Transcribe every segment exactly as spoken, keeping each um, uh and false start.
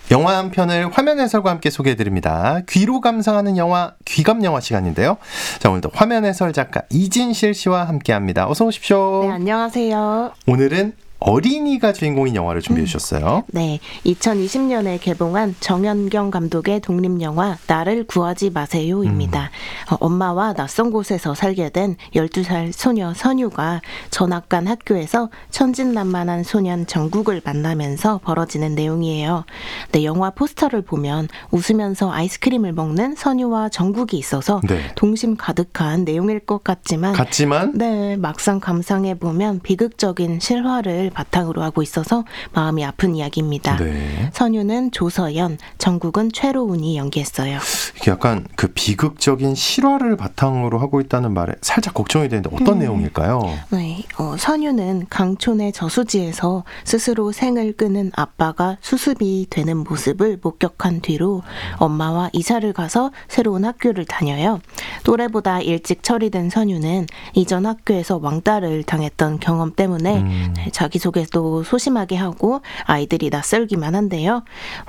영화 한 편을 화면 해설과 함께 소개해드립니다. 귀로 감상하는 영화, 귀감 영화 시간인데요. 자, 오늘도 화면 해설 작가 이진실 씨와 함께합니다. 어서 오십시오. 네, 안녕하세요. 오늘은 어린이가 주인공인 영화를 준비해 주셨어요. 음, 네, 이천이십 년에 개봉한 정연경 감독의 독립영화 나를 구하지 마세요입니다. 음. 어, 엄마와 낯선 곳에서 살게 된 열두 살 소녀 선유가 전학간 학교에서 천진난만한 소년 정국을 만나면서 벌어지는 내용이에요. 네, 영화 포스터를 보면 웃으면서 아이스크림을 먹는 선유와 정국이 있어서 네. 동심 가득한 내용일 것 같지만 같지만 네, 막상 감상해보면 비극적인 실화를 바탕으로 하고 있어서 마음이 아픈 이야기입니다. 네. 선유는 조서연, 정국은 최로운이 연기했어요. 이게 약간 그 비극적인 실화를 바탕으로 하고 있다는 말에 살짝 걱정이 되는데 어떤 음. 내용일까요? 네, 어, 선유는 강촌의 저수지에서 스스로 생을 끊은 아빠가 수습이 되는 모습을 목격한 뒤로 엄마와 이사를 가서 새로운 학교를 다녀요. 또래보다 일찍 처리된 선유는 이전 학교에서 왕따를 당했던 경험 때문에 음. 자기소개도 소심하게 하고 아이들이 낯설기만 한데요.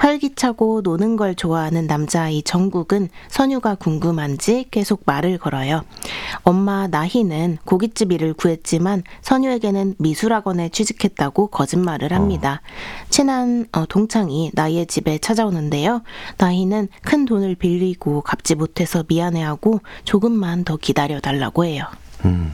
활기차고 노는 걸 좋아하는 남자아이 정국은 선유가 궁금한지 계속 말을 걸어요. 엄마 나희는 고깃집 일을 구했지만 선유에게는 미술학원에 취직했다고 거짓말을 합니다. 어. 친한 어, 동창이 나희의 집에 찾아오는데요. 나희는 큰 돈을 빌리고 갚지 못해서 미안해하고 조금만 더 기다려달라고 해요. 음,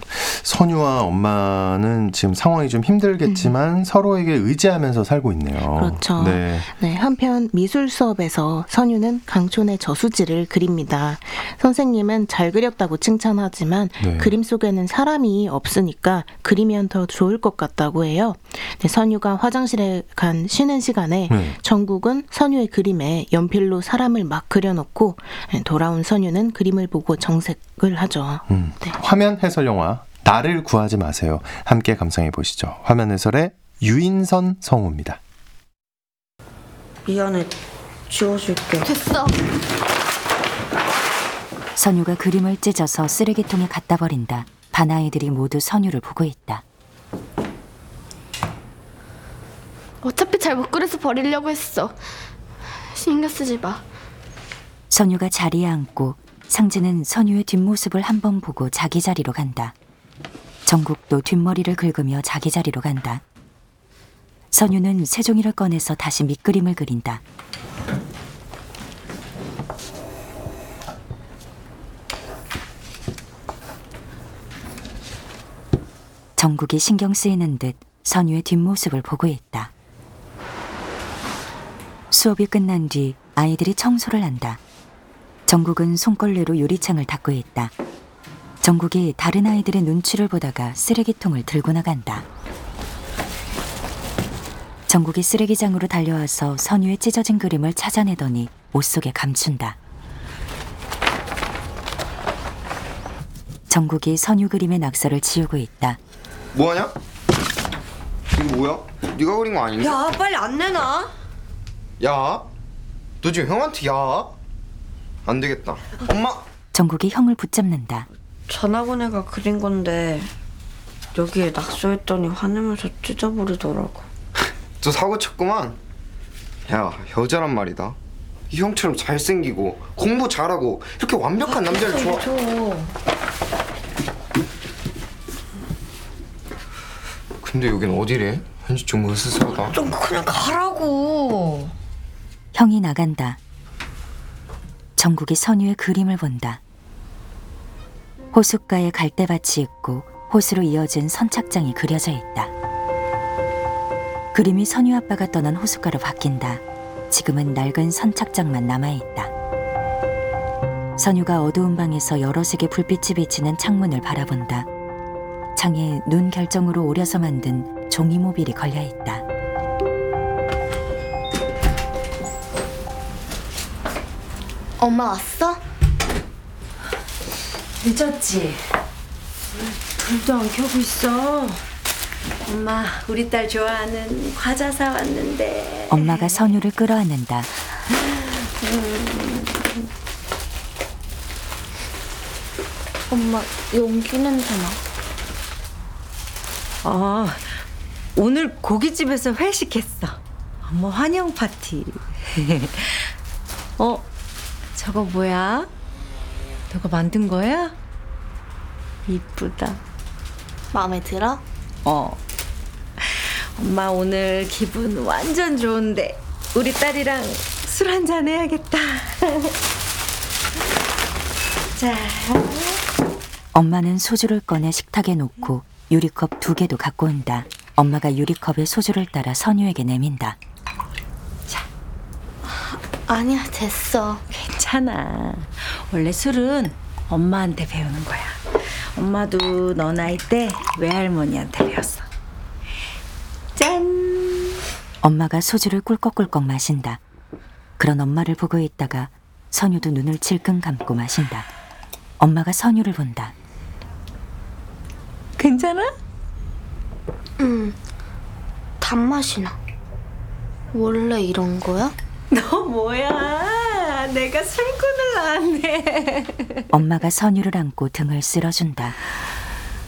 선유와 엄마는 지금 상황이 좀 힘들겠지만 음. 서로에게 의지하면서 살고 있네요. 그렇죠. 네. 네, 한편 미술 수업에서 선유는 강촌의 저수지를 그립니다. 선생님은 잘 그렸다고 칭찬하지만 네. 그림 속에는 사람이 없으니까 그리면 더 좋을 것 같다고 해요. 네, 선유가 화장실에 간 쉬는 시간에 네. 정국은 선유의 그림에 연필로 사람을 막 그려놓고 돌아온 선유는 그림을 보고 정색을 하죠. 음. 네. 화면 해설 영화 나를 구하지 마세요. 함께 감상해 보시죠. 화면 해설의 유인선 성우입니다. 미안해. 지워줄게. 됐어. 선유가 그림을 찢어서 쓰레기통에 갖다 버린다. 반 아이들이 모두 선유를 보고 있다. 어차피 잘 못 그려서 버리려고 했어. 신경 쓰지 마. 선유가 자리에 앉고 상진은 선유의 뒷모습을 한번 보고 자기 자리로 간다. 정국도 뒷머리를 긁으며 자기 자리로 간다. 선유는 새종이를 꺼내서 다시 밑그림을 그린다. 정국이 신경 쓰이는 듯 선유의 뒷모습을 보고 있다. 수업이 끝난 뒤 아이들이 청소를 한다. 정국은 손걸레로 유리창을 닦고 있다. 정국이 다른 아이들의 눈치를 보다가 쓰레기통을 들고 나간다. 정국이 쓰레기장으로 달려와서 선유의 찢어진 그림을 찾아내더니 옷 속에 감춘다. 정국이 선유 그림의 낙서를 지우고 있다. 뭐하냐? 이거 뭐야? 네가 그린 거 아닌데? 야, 빨리 안 내놔. 야, 너 지금 형한테 야? 안 되겠다. 엄마! 정국이 형을 붙잡는다. 전학온 애가 그린 건데 여기에 낙서했더니 화내면서 찢어버리더라고. 너 사고 쳤구만. 야, 여자란 말이다. 이 형처럼 잘생기고 공부 잘하고 이렇게 완벽한 아, 남자를 좋아. 줘. 근데 여긴 어디래? 왠지 좀 으스스하다. 좀 그냥 가라고. 형이 나간다. 정국이 선유의 그림을 본다. 호숫가에 갈대밭이 있고 호수로 이어진 선착장이 그려져 있다. 그림이 선유 아빠가 떠난 호숫가로 바뀐다. 지금은 낡은 선착장만 남아있다. 선유가 어두운 방에서 여러 색의 불빛이 비치는 창문을 바라본다. 창에 눈 결정으로 오려서 만든 종이 모빌이 걸려있다. 엄마 왔어? 늦었지? 불도 안 켜고 있어. 엄마, 우리 딸 좋아하는 과자 사왔는데. 엄마가 선유를 끌어안는다. 음. 엄마, 용기 냄새나. 어, 오늘 고깃집에서 회식했어. 엄마 환영 파티. 어, 저거 뭐야? 너가 만든 거야? 이쁘다. 마음에 들어? 어. 엄마 오늘 기분 완전 좋은데 우리 딸이랑 술 한잔 해야겠다. 자. 엄마는 소주를 꺼내 식탁에 놓고 유리컵 두 개도 갖고 온다. 엄마가 유리컵에 소주를 따라 선유에게 내민다. 아니야, 됐어. 괜찮아. 원래 술은 엄마한테 배우는 거야. 엄마도 너 나이 때 외할머니한테 배웠어. 짠! 엄마가 소주를 꿀꺽꿀꺽 마신다. 그런 엄마를 보고 있다가 선유도 눈을 질끈 감고 마신다. 엄마가 선유를 본다. 괜찮아? 응, 단맛이 나. 원래 이런 거야? 너 뭐야? 내가 술꾼을 낳았네. 엄마가 선유를 안고 등을 쓸어준다.